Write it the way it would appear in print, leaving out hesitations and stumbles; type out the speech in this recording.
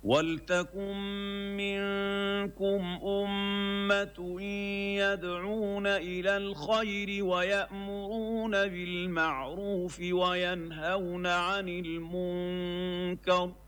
وَلْتَكُن مِّنكُمْ أُمَّةٌ يَدْعُونَ إِلَى الْخَيْرِ وَيَأْمُرُونَ بِالْمَعْرُوفِ وَيَنْهَوْنَ عَنِ الْمُنكَرِ